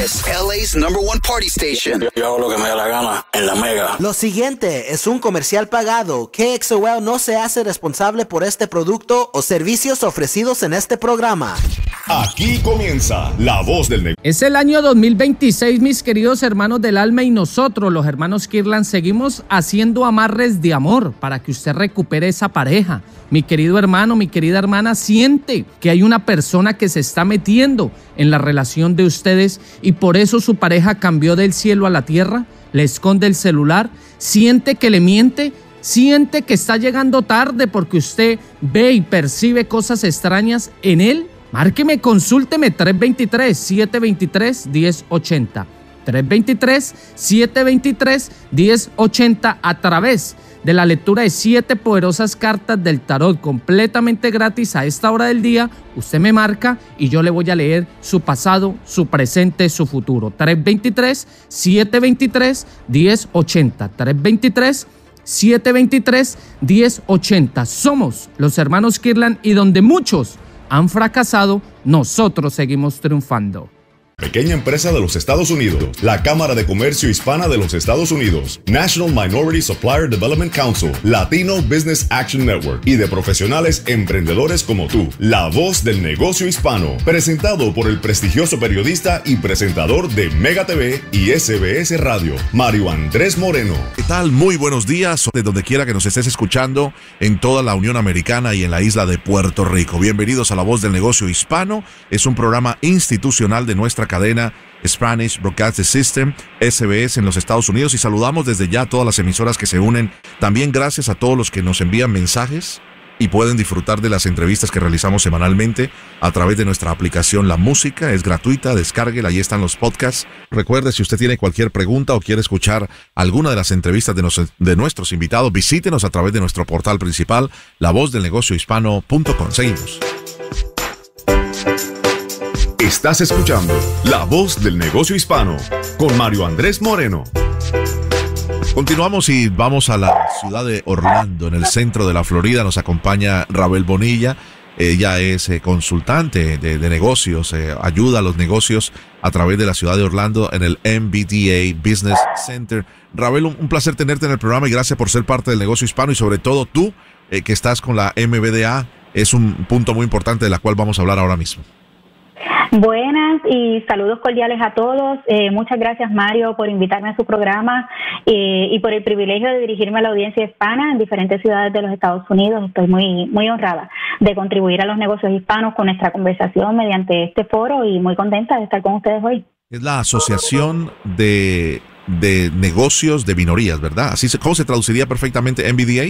93, LA's #1 party station. Yo hago lo que me da la gana en la Mega. Lo siguiente es un comercial pagado. KXOL no se hace responsable por este producto o servicios ofrecidos en este programa. Aquí comienza La Voz del Negocio. Es el año 2026, mis queridos hermanos del alma, y nosotros, los hermanos Kirlan, seguimos haciendo amarres de amor para que usted recupere esa pareja. Mi querido hermano, mi querida hermana, siente que hay una persona que se está metiendo en la relación de ustedes y por eso su pareja cambió del cielo a la tierra, le esconde el celular, siente que le miente, siente que está llegando tarde porque usted ve y percibe cosas extrañas en él. Márqueme, consúlteme 323-723-1080. 323-723-1080 a través de la lectura de 7 poderosas cartas del tarot completamente gratis a esta hora del día. Usted me marca y yo le voy a leer su pasado, su presente, su futuro. 323-723-1080. 323-723-1080. Somos los hermanos Kirlan y donde muchos han fracasado, nosotros seguimos triunfando. Pequeña empresa de los Estados Unidos, la Cámara de Comercio Hispana de los Estados Unidos, National Minority Supplier Development Council, Latino Business Action Network y de profesionales emprendedores como tú. La Voz del Negocio Hispano, presentado por el prestigioso periodista y presentador de Mega TV y SBS Radio, Mario Andrés Moreno. ¿Qué tal? Muy buenos días, de donde quiera que nos estés escuchando en toda la Unión Americana y en la isla de Puerto Rico. Bienvenidos a La Voz del Negocio Hispano. Es un programa institucional de nuestra cadena Spanish Broadcasting System, SBS en los Estados Unidos, y saludamos desde ya a todas las emisoras que se unen. También gracias a todos los que nos envían mensajes y pueden disfrutar de las entrevistas que realizamos semanalmente a través de nuestra aplicación La Música. Es gratuita, descárguela, ahí están los podcasts. Recuerde, si usted tiene cualquier pregunta o quiere escuchar alguna de las entrevistas de nuestros invitados, visítenos a través de nuestro portal principal, lavozdelnegociohispano.com. Seguimos. Estás escuchando La Voz del Negocio Hispano con Mario Andrés Moreno. Continuamos y vamos a la ciudad de Orlando, en el centro de la Florida. Nos acompaña Rabel Bonilla. Ella es consultante de negocios, ayuda a los negocios a través de la ciudad de Orlando en el MBDA Business Center. Rabel, un placer tenerte en el programa y gracias por ser parte del negocio hispano, y sobre todo tú que estás con la MBDA. Es un punto muy importante de la cual vamos a hablar ahora mismo. Buenas y saludos cordiales a todos. Muchas gracias, Mario, por invitarme a su programa y por el privilegio de dirigirme a la audiencia hispana en diferentes ciudades de los Estados Unidos. Estoy muy honrada de contribuir a los negocios hispanos con nuestra conversación mediante este foro y muy contenta de estar con ustedes hoy. Es la Asociación de Negocios de Minorías, ¿verdad? ¿Cómo se traduciría perfectamente MBDA?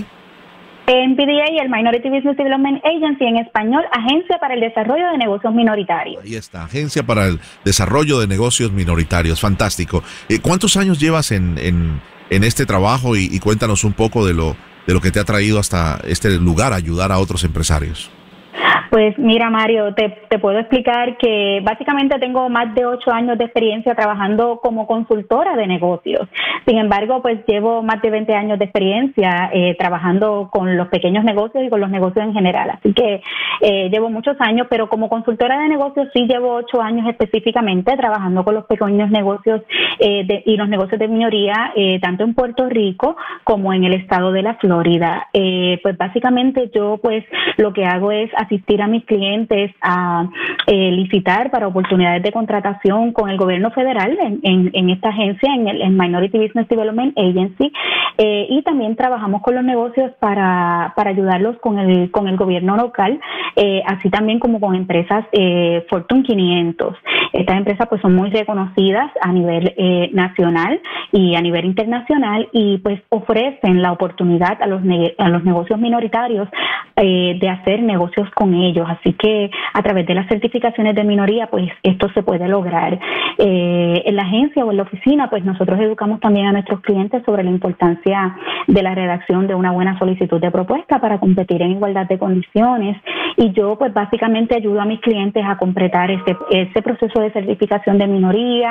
MBDA y el Minority Business Development Agency, en español, Agencia para el Desarrollo de Negocios Minoritarios. Ahí está, Agencia para el Desarrollo de Negocios Minoritarios. Fantástico. ¿Cuántos años llevas en este trabajo y cuéntanos un poco de lo que te ha traído hasta este lugar, ayudar a otros empresarios? Pues mira, Mario, te puedo explicar que básicamente tengo más de 8 años de experiencia trabajando como consultora de negocios. Sin embargo, pues llevo más de 20 años de experiencia trabajando con los pequeños negocios y con los negocios en general. Así que llevo muchos años, pero como consultora de negocios sí llevo 8 años específicamente trabajando con los pequeños negocios y los negocios de minoría, tanto en Puerto Rico como en el estado de la Florida. Pues básicamente yo pues lo que hago es asistir a mis clientes a licitar para oportunidades de contratación con el gobierno federal en esta agencia, en el Minority Business Development Agency, y también trabajamos con los negocios para ayudarlos con el gobierno local, así también como con empresas Fortune 500. Estas empresas pues son muy reconocidas a nivel nacional y a nivel internacional, y pues ofrecen la oportunidad a los negocios minoritarios de hacer negocios con ellos. Así que a través de las certificaciones de minoría, pues esto se puede lograr. En la agencia o en la oficina, pues nosotros educamos también a nuestros clientes sobre la importancia de la redacción de una buena solicitud de propuesta para competir en igualdad de condiciones. Y yo pues básicamente ayudo a mis clientes a completar ese proceso de certificación de minoría,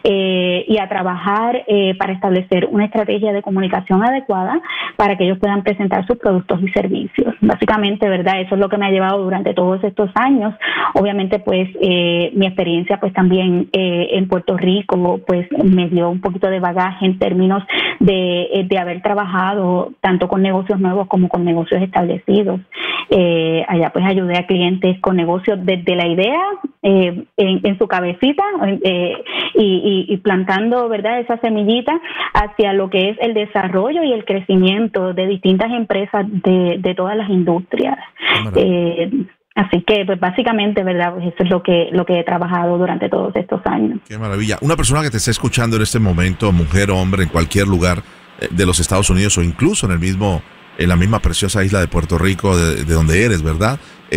y a trabajar para establecer una estrategia de comunicación adecuada para que ellos puedan presentar sus productos y servicios. Básicamente, ¿verdad? Eso es lo que me ha llevado durante todos estos años. Obviamente, pues, mi experiencia, pues, también en Puerto Rico, pues, me dio un poquito de bagaje en términos de haber trabajado tanto con negocios nuevos como con negocios establecidos. Allá, pues, ayudé a clientes con negocios desde la idea en su cabecita y plantando, ¿verdad?, esa semillita hacia lo que es el desarrollo y el crecimiento de distintas empresas de todas las industrias. Así que, pues, básicamente, ¿verdad?, pues eso es lo que he trabajado durante todos estos años. Qué maravilla. Una persona que te esté escuchando en este momento, mujer o hombre, en cualquier lugar de los Estados Unidos o incluso en la misma preciosa isla de Puerto Rico, de donde eres, ¿verdad?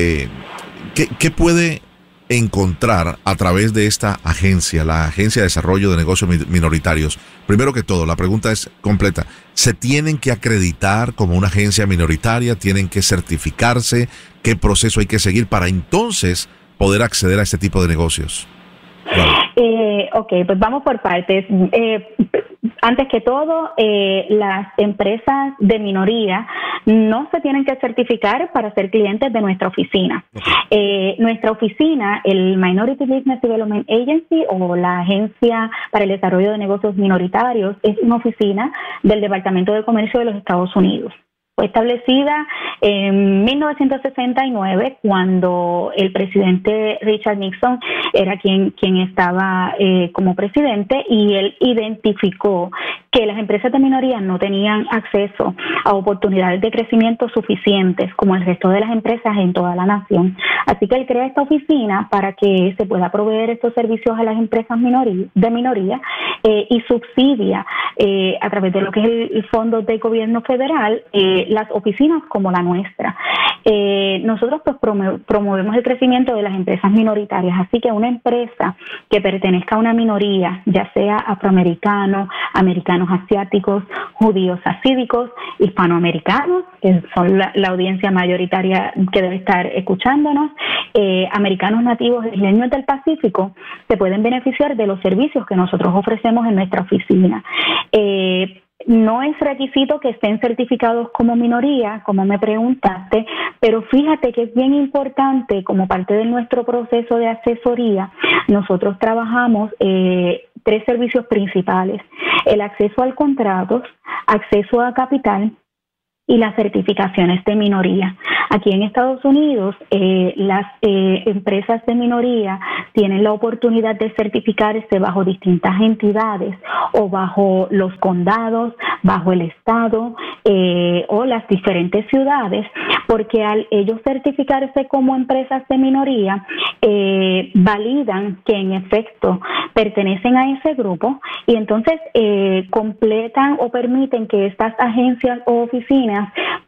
¿Qué puede encontrar a través de esta agencia, la Agencia de Desarrollo de Negocios Minoritarios? Primero que todo, la pregunta es completa. ¿Se tienen que acreditar como una agencia minoritaria? ¿Tienen que certificarse? ¿Qué proceso hay que seguir para entonces poder acceder a este tipo de negocios? Claro. Ok, pues vamos por partes. Antes que todo, las empresas de minoría no se tienen que certificar para ser clientes de nuestra oficina. Nuestra oficina, el Minority Business Development Agency o la Agencia para el Desarrollo de Negocios Minoritarios, es una oficina del Departamento de Comercio de los Estados Unidos. Fue establecida en 1969 cuando el presidente Richard Nixon era quien estaba como presidente, y él identificó que las empresas de minoría no tenían acceso a oportunidades de crecimiento suficientes como el resto de las empresas en toda la nación. Así que él crea esta oficina para que se pueda proveer estos servicios a las empresas de minoría y subsidia a través de lo que es el fondo del gobierno federal las oficinas como la nuestra. Nosotros, pues, promovemos el crecimiento de las empresas minoritarias, así que una empresa que pertenezca a una minoría, ya sea afroamericanos, americanos asiáticos, judíos asídicos, hispanoamericanos, que son la audiencia mayoritaria que debe estar escuchándonos, americanos nativos isleños del Pacífico, se pueden beneficiar de los servicios que nosotros ofrecemos en nuestra oficina. No es requisito que estén certificados como minoría, como me preguntaste, pero fíjate que es bien importante, como parte de nuestro proceso de asesoría, nosotros trabajamos 3 servicios principales: el acceso al contrato, acceso a capital y las certificaciones de minoría. Aquí en Estados Unidos, las empresas de minoría tienen la oportunidad de certificarse bajo distintas entidades o bajo los condados, bajo el estado o las diferentes ciudades, porque al ellos certificarse como empresas de minoría, validan que en efecto pertenecen a ese grupo, y entonces completan o permiten que estas agencias o oficinas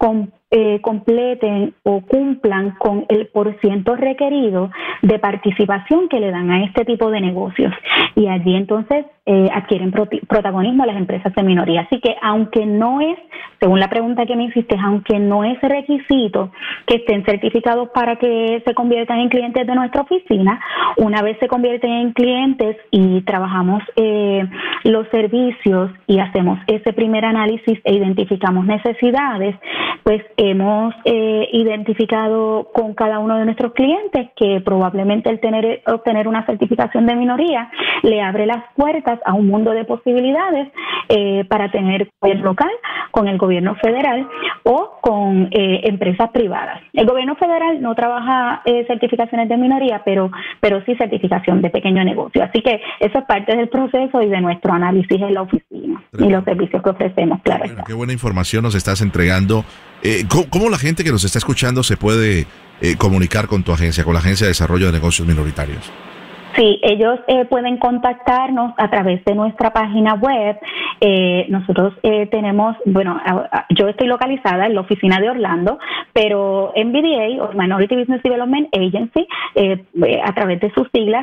completen o cumplan con el porciento requerido de participación que le dan a este tipo de negocios, y allí entonces adquieren protagonismo las empresas de minoría. Así que, aunque no es, según la pregunta que me hiciste, aunque no es requisito que estén certificados para que se conviertan en clientes de nuestra oficina, una vez se convierten en clientes y trabajamos los servicios y hacemos ese primer análisis e identificamos necesidades, pues hemos identificado con cada uno de nuestros clientes que probablemente el obtener una certificación de minoría le abre las puertas a un mundo de posibilidades para tener poder local con el gobierno federal o con empresas privadas. El gobierno federal no trabaja certificaciones de minoría, pero sí certificación de pequeño negocio. Así que eso es parte del proceso y de nuestro análisis en la oficina y los servicios que ofrecemos, claro. Bueno, qué buena información nos estás entregando. ¿Cómo la gente que nos está escuchando se puede comunicar con tu agencia, con la Agencia de Desarrollo de Negocios Minoritarios? Sí, ellos pueden contactarnos a través de nuestra página web. Nosotros tenemos, bueno, yo estoy localizada en la oficina de Orlando, pero MBDA, o Minority Business Development Agency, a través de sus siglas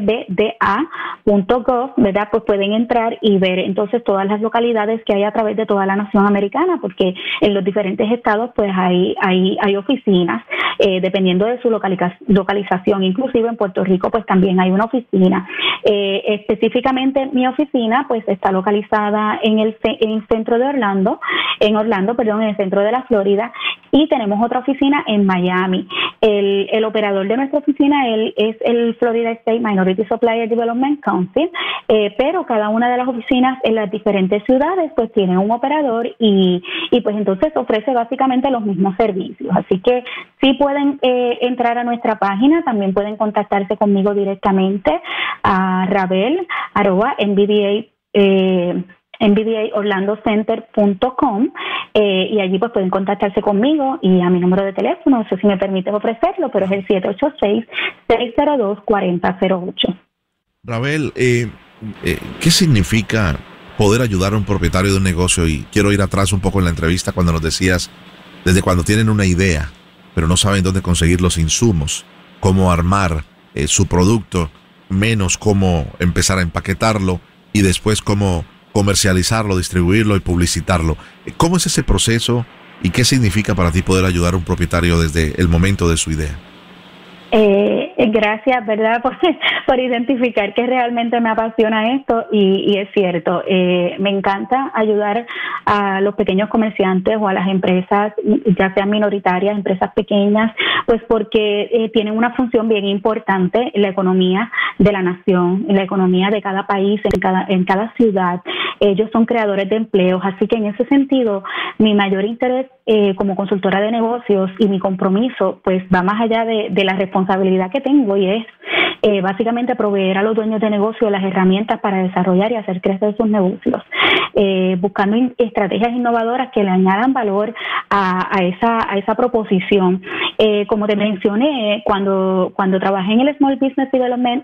mbda.gov, ¿verdad? Pues pueden entrar y ver entonces todas las localidades que hay a través de toda la nación americana, porque en los diferentes estados pues hay oficinas, dependiendo de su localización. Inclusive en Puerto Rico pues también hay una una oficina. Específicamente mi oficina pues está localizada en el centro de Orlando, en el centro de la Florida, y tenemos otra oficina en Miami. El operador de nuestra oficina es el Florida State Minority Supplier Development Council, pero cada una de las oficinas en las diferentes ciudades pues tiene un operador y pues entonces ofrece básicamente los mismos servicios. Así que sí pueden entrar a nuestra página, también pueden contactarse conmigo directamente a nbdaorlandocenter.com y allí pues pueden contactarse conmigo y a mi número de teléfono, no sé si me permites ofrecerlo, pero es el 786-602-4008. Rabel, ¿qué significa poder ayudar a un propietario de un negocio? Y quiero ir atrás un poco en la entrevista cuando nos decías, desde cuando tienen una idea, pero no saben dónde conseguir los insumos, cómo armar su producto, menos cómo empezar a empaquetarlo y después cómo comercializarlo, distribuirlo y publicitarlo. ¿Cómo es ese proceso y qué significa para ti poder ayudar a un propietario desde el momento de su idea? Gracias, ¿verdad? Por identificar que realmente me apasiona esto y es cierto. Me encanta ayudar a los pequeños comerciantes o a las empresas, ya sean minoritarias, empresas pequeñas, pues porque tienen una función bien importante en la economía de la nación, en la economía de cada país, en cada ciudad. Ellos son creadores de empleos, así que en ese sentido mi mayor interés como consultora de negocios y mi compromiso pues va más allá de la responsabilidad que tengo, y es básicamente proveer a los dueños de negocio las herramientas para desarrollar y hacer crecer sus negocios, buscando estrategias innovadoras que le añadan valor a esa proposición. Como te mencioné, cuando trabajé en el Small Business Development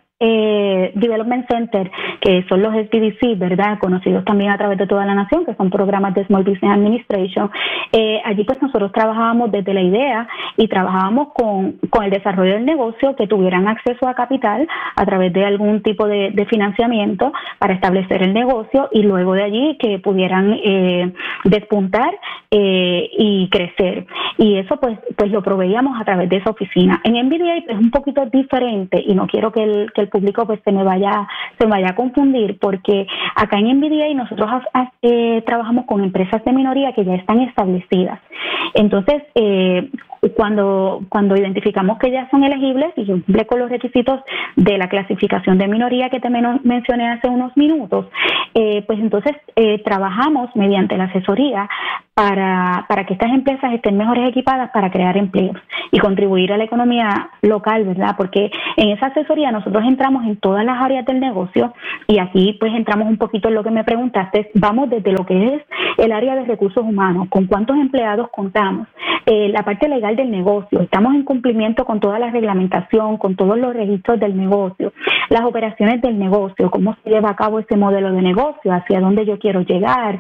Center, que son los SBDC, ¿verdad?, conocidos también a través de toda la nación, que son programas de Small Business Administration. Allí pues nosotros trabajábamos desde la idea y trabajábamos con el desarrollo del negocio, que tuvieran acceso a capital a través de algún tipo de financiamiento para establecer el negocio, y luego de allí que pudieran despuntar y crecer. Y eso pues lo proveíamos a través de esa oficina. En NBDA es un poquito diferente, y no quiero que el público pues se me vaya a confundir, porque acá en NBDA nosotros trabajamos con empresas de minoría que ya están establecidas. Entonces, cuando identificamos que ya son elegibles y cumplen con los requisitos de la clasificación de minoría que te mencioné hace unos minutos, pues entonces trabajamos mediante la asesoría para que estas empresas estén mejores equipadas para crear empleos y contribuir a la economía local, ¿verdad? Porque en esa asesoría nosotros entramos en todas las áreas del negocio, y aquí pues entramos un poquito en lo que me preguntaste. Vamos desde lo que es el área de recursos humanos, con cuántos empleados contamos, la parte legal del negocio, estamos en cumplimiento con toda la reglamentación, con todos los registros del negocio, las operaciones del negocio, cómo se lleva a cabo ese modelo de negocio, hacia dónde yo quiero llegar,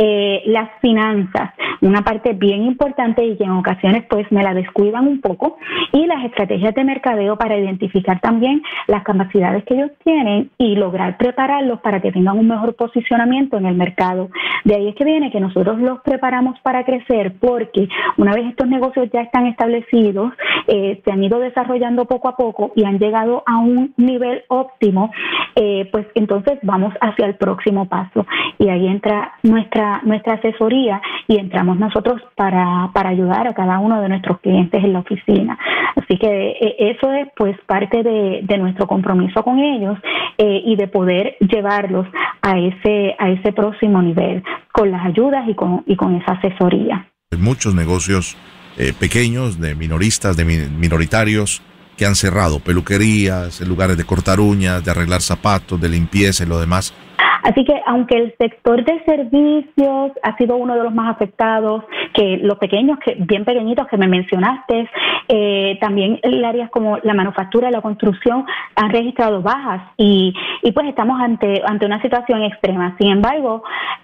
las finanzas, una parte bien importante y que en ocasiones pues me la descuidan un poco, y las estrategias de mercadeo para identificar también las capacidades que ellos tienen y lograr prepararlos para que tengan un mejor posicionamiento en el mercado. De ahí es que viene que nosotros los preparamos para crecer, porque una vez estos negocios ya están establecidos, se han ido desarrollando poco a poco y han llegado a un nivel óptimo, pues entonces vamos hacia el próximo paso, y ahí entra nuestra asesoría y entramos nosotros para ayudar a cada uno de nuestros clientes en la oficina. Así que eso es pues parte de nuestro compromiso con ellos, y de poder llevarlos a ese próximo nivel con las ayudas y con esa asesoría. Muchos negocios pequeños, de minoristas, de minoritarios, que han cerrado, peluquerías, lugares de cortar uñas, de arreglar zapatos, de limpieza y lo demás. Así que aunque el sector de servicios ha sido uno de los más afectados, que los pequeños, bien pequeñitos que me mencionaste, también en áreas como la manufactura y la construcción han registrado bajas, y pues estamos ante una situación extrema. Sin embargo,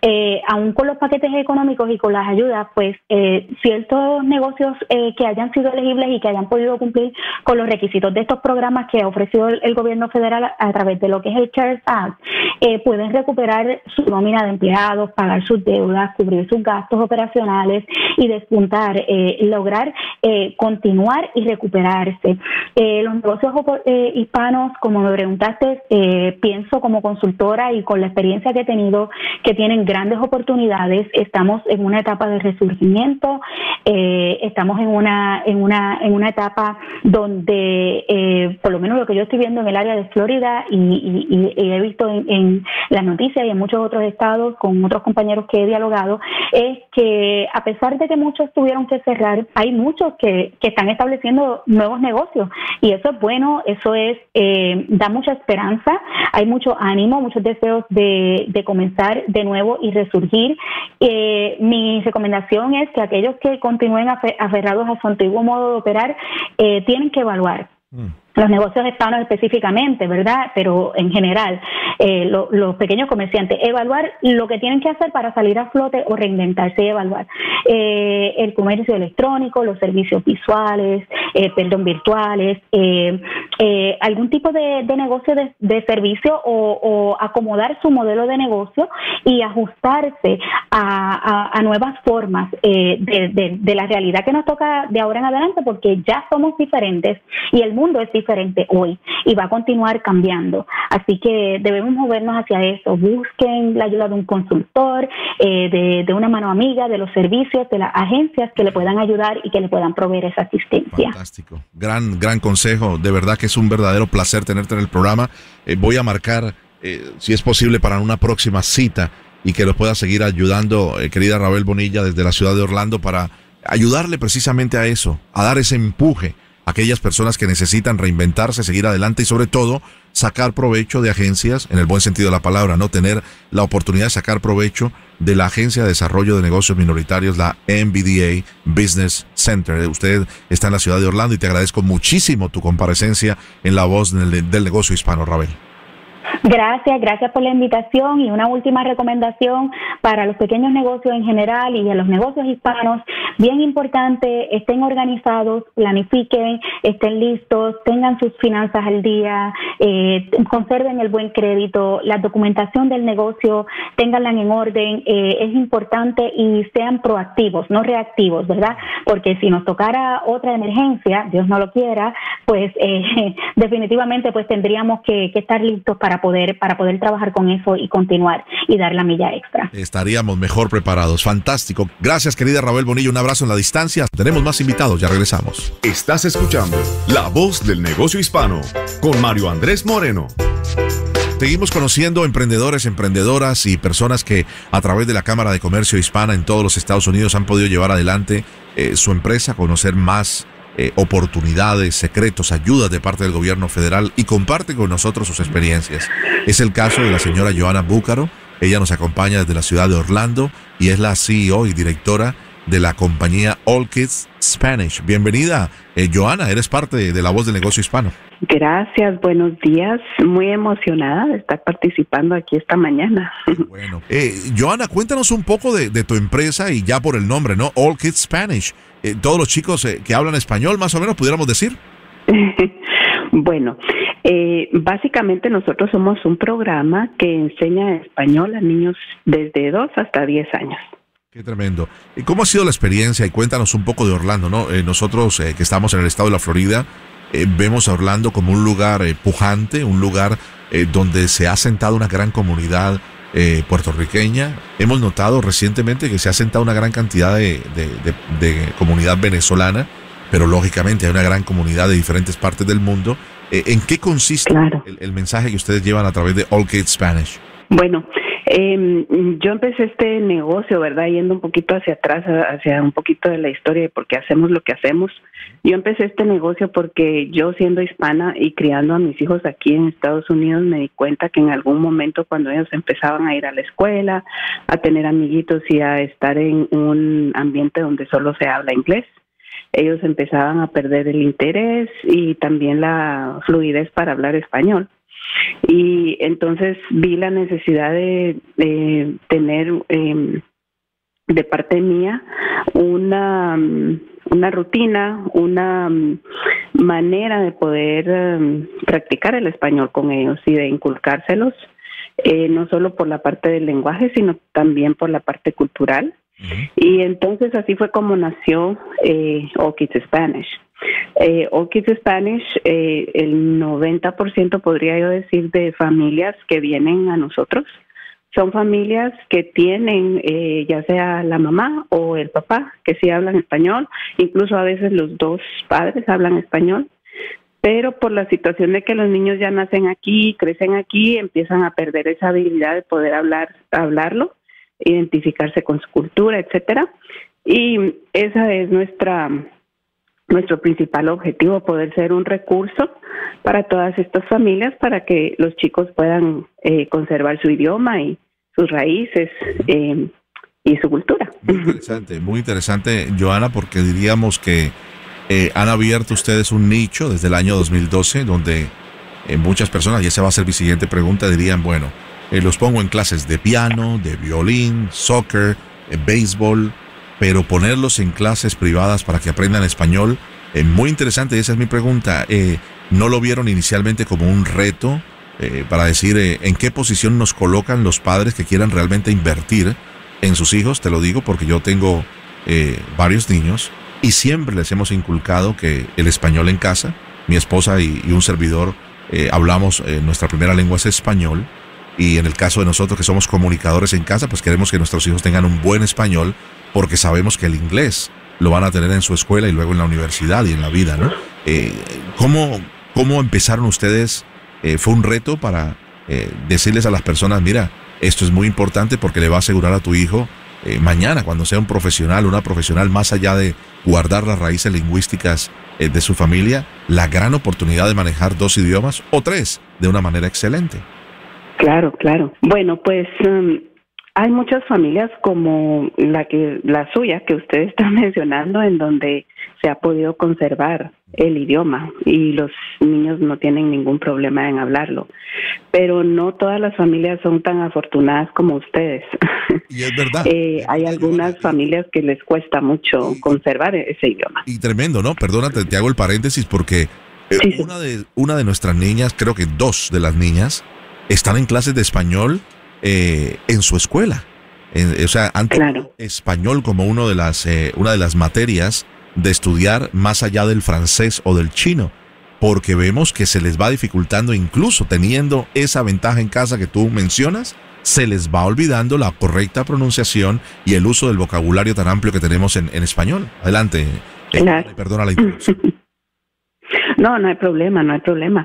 aún con los paquetes económicos y con las ayudas, pues ciertos negocios que hayan sido elegibles y que hayan podido cumplir con los requisitos de estos programas que ha ofrecido el gobierno federal a través de lo que es el CARES Act, pueden recuperar recuperar su nómina de empleados, pagar sus deudas, cubrir sus gastos operacionales y despuntar, lograr continuar y recuperarse. Los negocios hispanos, como me preguntaste, pienso como consultora y con la experiencia que he tenido, que tienen grandes oportunidades. Estamos en una etapa de resurgimiento, estamos en una etapa donde, por lo menos lo que yo estoy viendo en el área de Florida y he visto en las noticias y en muchos otros estados con otros compañeros que he dialogado, es que a pesar de que muchos tuvieron que cerrar, hay muchos que están estableciendo nuevos negocios y eso es bueno, eso es da mucha esperanza, hay mucho ánimo, muchos deseos de comenzar de nuevo y resurgir. Mi recomendación es que aquellos que continúen aferrados a su antiguo modo de operar tienen que evaluar los negocios hispanos específicamente, ¿verdad? Pero en general, los pequeños comerciantes, evaluar lo que tienen que hacer para salir a flote o reinventarse y evaluar el comercio electrónico, los servicios virtuales, algún tipo de negocio de servicio o acomodar su modelo de negocio y ajustarse a nuevas formas de la realidad que nos toca de ahora en adelante, porque ya somos diferentes y el mundo es diferente hoy y va a continuar cambiando. Así que debemos movernos hacia eso. Busquen la ayuda de un consultor, de una mano amiga, de los servicios, de las agencias que le puedan ayudar y que le puedan proveer esa asistencia. Fantástico. Gran consejo. De verdad que es un verdadero placer tenerte en el programa. Voy a marcar, si es posible, para una próxima cita y que nos pueda seguir ayudando, querida Rabel Bonilla, desde la ciudad de Orlando, para ayudarle precisamente a eso, a dar ese empuje a aquellas personas que necesitan reinventarse, seguir adelante y sobre todo sacar provecho de agencias, en el buen sentido de la palabra, no tener la oportunidad de sacar provecho de la Agencia de Desarrollo de Negocios Minoritarios, la MBDA Business Center. Usted está en la ciudad de Orlando y te agradezco muchísimo tu comparecencia en La Voz del Negocio Hispano, Rabel. Gracias por la invitación y una última recomendación para los pequeños negocios en general y a los negocios hispanos, bien importante, estén organizados, planifiquen, estén listos, tengan sus finanzas al día, conserven el buen crédito, la documentación del negocio, ténganla en orden, es importante y sean proactivos, no reactivos, ¿verdad? Porque si nos tocara otra emergencia, Dios no lo quiera, pues definitivamente pues tendríamos que estar listos para poder trabajar con eso y continuar y dar la milla extra. Estaríamos mejor preparados. Fantástico. Gracias, querida Rabel Bonilla. Un abrazo en la distancia. Tenemos más invitados. Ya regresamos. Estás escuchando La Voz del Negocio Hispano con Mario Andrés Moreno. Seguimos conociendo emprendedores, emprendedoras y personas que a través de la Cámara de Comercio Hispana en todos los Estados Unidos han podido llevar adelante su empresa, conocer más oportunidades, secretos, ayudas de parte del gobierno federal y comparte con nosotros sus experiencias. Es el caso de la señora Johanna Búcaro. Ella nos acompaña desde la ciudad de Orlando y es la CEO y directora de la compañía All Kids Spanish. Bienvenida, Johanna, eres parte de La Voz del Negocio Hispano. Gracias, buenos días. Muy emocionada de estar participando aquí esta mañana. Bueno, Johanna, cuéntanos un poco de tu empresa y ya por el nombre, ¿no? All Kids Spanish. Todos los chicos que hablan español, más o menos, pudiéramos decir. Bueno, básicamente nosotros somos un programa que enseña español a niños desde 2 hasta 10 años. Qué tremendo. ¿Y cómo ha sido la experiencia? Y cuéntanos un poco de Orlando, ¿no? Nosotros que estamos en el estado de la Florida, vemos a Orlando como un lugar pujante, un lugar donde se ha sentado una gran comunidad puertorriqueña. Hemos notado recientemente que se ha sentado una gran cantidad de comunidad venezolana, pero lógicamente hay una gran comunidad de diferentes partes del mundo. ¿En qué consiste el mensaje que ustedes llevan a través de All Kids Spanish? Bueno, yo empecé este negocio, ¿verdad? Yendo un poquito hacia atrás, hacia un poquito de la historia de por qué hacemos lo que hacemos. Yo empecé este negocio porque yo, siendo hispana y criando a mis hijos aquí en Estados Unidos, me di cuenta que en algún momento, cuando ellos empezaban a ir a la escuela, a tener amiguitos y a estar en un ambiente donde solo se habla inglés, ellos empezaban a perder el interés y también la fluidez para hablar español. Y entonces vi la necesidad de tener de parte mía una rutina, una manera de poder practicar el español con ellos y de inculcárselos no solo por la parte del lenguaje, sino también por la parte cultural. Y entonces así fue como nació All Kids Spanish. All Kids Spanish, el 90% podría yo decir de familias que vienen a nosotros son familias que tienen ya sea la mamá o el papá que sí hablan español, incluso a veces los dos padres hablan español, pero por la situación de que los niños ya nacen aquí, crecen aquí, empiezan a perder esa habilidad de poder hablarlo, identificarse con su cultura, etcétera. Y esa es nuestro principal objetivo, poder ser un recurso para todas estas familias para que los chicos puedan conservar su idioma y sus raíces y su cultura. Muy interesante, Johanna, porque diríamos que han abierto ustedes un nicho desde el año 2012 donde muchas personas, y esa va a ser mi siguiente pregunta, dirían, bueno, los pongo en clases de piano, de violín, soccer, béisbol, pero ponerlos en clases privadas para que aprendan español, muy interesante, esa es mi pregunta. ¿No lo vieron inicialmente como un reto para decir en qué posición nos colocan los padres que quieran realmente invertir en sus hijos? Te lo digo porque yo tengo varios niños y siempre les hemos inculcado que el español en casa, mi esposa y un servidor hablamos, nuestra primera lengua es español, y en el caso de nosotros que somos comunicadores en casa, pues queremos que nuestros hijos tengan un buen español, porque sabemos que el inglés lo van a tener en su escuela y luego en la universidad y en la vida, ¿no? ¿Cómo empezaron ustedes? ¿Fue un reto para decirles a las personas, mira, esto es muy importante porque le va a asegurar a tu hijo mañana, cuando sea un profesional, una profesional, más allá de guardar las raíces lingüísticas de su familia, la gran oportunidad de manejar 2 idiomas o 3 de una manera excelente? Claro, claro. Bueno, pues hay muchas familias como la suya que usted está mencionando, en donde se ha podido conservar el idioma y los niños no tienen ningún problema en hablarlo. Pero no todas las familias son tan afortunadas como ustedes. Y es verdad. Hay algunas familias que les cuesta mucho conservar ese idioma. Y tremendo, ¿no? Perdónate, te hago el paréntesis porque Sí. una de nuestras niñas, creo que 2 de las niñas, están en clases de español en su escuela. O sea, han tomado español como una de las materias de estudiar más allá del francés o del chino, porque vemos que se les va dificultando, incluso teniendo esa ventaja en casa que tú mencionas, se les va olvidando la correcta pronunciación y el uso del vocabulario tan amplio que tenemos en español. Adelante, perdona la interrupción. No hay problema, no hay problema.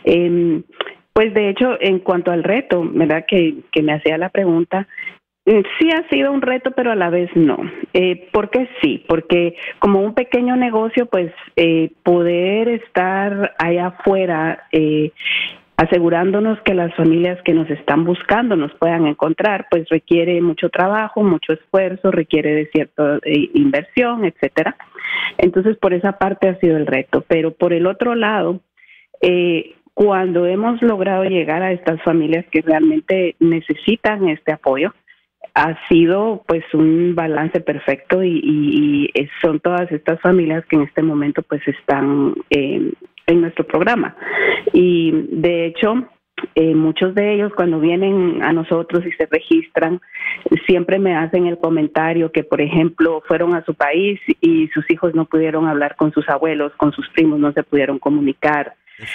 Pues de hecho, en cuanto al reto, ¿verdad? Que me hacía la pregunta, sí ha sido un reto, pero a la vez no. ¿Por qué sí? Porque como un pequeño negocio, pues poder estar allá afuera asegurándonos que las familias que nos están buscando nos puedan encontrar, pues requiere mucho trabajo, mucho esfuerzo, requiere de cierta inversión, etcétera. Entonces, por esa parte ha sido el reto. Pero por el otro lado, cuando hemos logrado llegar a estas familias que realmente necesitan este apoyo, ha sido pues un balance perfecto y son todas estas familias que en este momento pues están en nuestro programa. Y de hecho, muchos de ellos cuando vienen a nosotros y se registran, siempre me hacen el comentario que, por ejemplo, fueron a su país y sus hijos no pudieron hablar con sus abuelos, con sus primos, no se pudieron comunicar.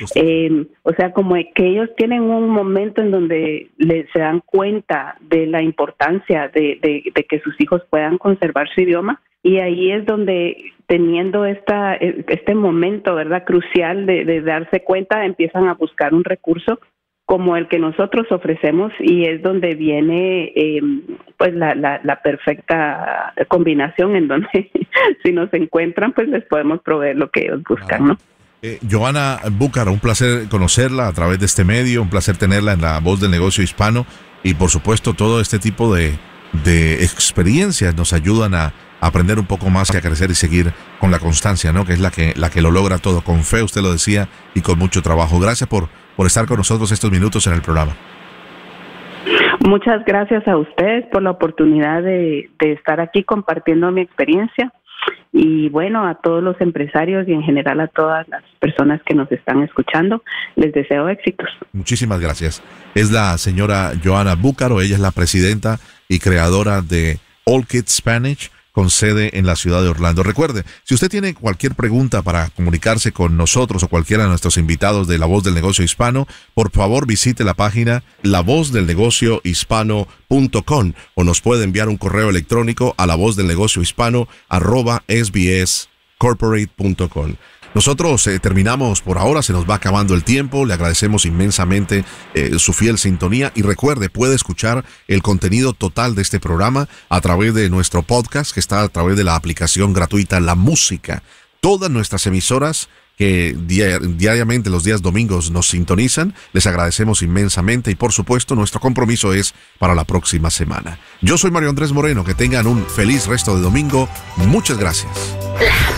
O sea, como que ellos tienen un momento en donde se dan cuenta de la importancia de que sus hijos puedan conservar su idioma, y ahí es donde, teniendo este momento, ¿verdad?, crucial de darse cuenta, empiezan a buscar un recurso como el que nosotros ofrecemos, y es donde viene pues la perfecta combinación en donde si nos encuentran pues les podemos proveer lo que ellos buscan, ¿no? Johanna Búcaro, un placer conocerla a través de este medio, un placer tenerla en La Voz del Negocio Hispano, y por supuesto todo este tipo de experiencias nos ayudan a aprender un poco más, que a crecer y seguir con la constancia, ¿no? Que es la que lo logra todo, con fe, usted lo decía, y con mucho trabajo. Gracias por estar con nosotros estos minutos en el programa. Muchas gracias a ustedes por la oportunidad de estar aquí compartiendo mi experiencia. Y bueno, a todos los empresarios y en general a todas las personas que nos están escuchando, les deseo éxitos. Muchísimas gracias. Es la señora Joana Búcaro, ella es la presidenta y creadora de All Kids Spanish, con sede en la ciudad de Orlando. Recuerde, si usted tiene cualquier pregunta para comunicarse con nosotros o cualquiera de nuestros invitados de La Voz del Negocio Hispano, por favor visite la página lavozdelnegociohispano.com o nos puede enviar un correo electrónico a lavozdelnegociohispano@sbscorporate.com. Nosotros terminamos por ahora, se nos va acabando el tiempo, le agradecemos inmensamente su fiel sintonía y recuerde, puede escuchar el contenido total de este programa a través de nuestro podcast que está a través de la aplicación gratuita La Música. Todas nuestras emisoras que diariamente los días domingos nos sintonizan, les agradecemos inmensamente y por supuesto nuestro compromiso es para la próxima semana. Yo soy Mario Andrés Moreno, que tengan un feliz resto de domingo, muchas gracias.